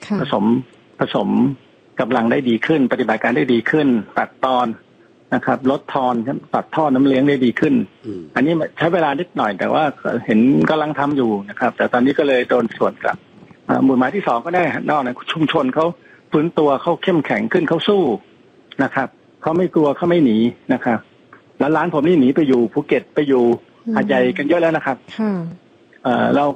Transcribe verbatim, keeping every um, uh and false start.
ผสมผสมกำลังได้ดีขึ้นปฏิบัติการได้ดีขึ้นตัดตอนนะครับลดทอนตัดท่อน้ำเลี้ยงได้ดีขึ้นอันนี้ใช้เวลานิดหน่อยแต่ว่าเห็นกำลังทำอยู่นะครับแต่ตอนนี้ก็เลยโดนสวนกลับหมุดหมายที่สองก็ได้นอกจากชุมชนเขาฟื้นตัวเขาเข้มแข็งขึ้นเขาสู้นะครับเขาไม่กลัวเขาไม่หนีนะครับแล้วร้านผมนี่หนีไปอยู่ภูเก็ตไปอยู่หาดใหญ่กันเยอะแล้วนะครับเรา